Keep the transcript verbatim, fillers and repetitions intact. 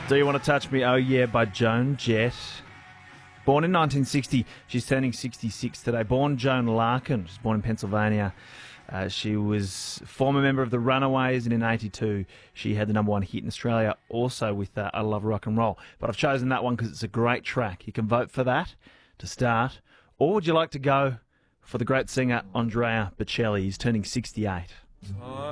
Do You Want to Touch Me? Oh Yeah, by Joan Jett. Born in nineteen sixty, she's turning sixty-six today. Born Joan Larkin, she's born in Pennsylvania. Uh, she was former member of the Runaways, and in eighty-two she had the number one hit in Australia, also with uh, I Love Rock and Roll. But I've chosen that one because it's a great track. You can vote for that to start. Or would you like to go for the great singer Andrea Bocelli? He's turning sixty-eight.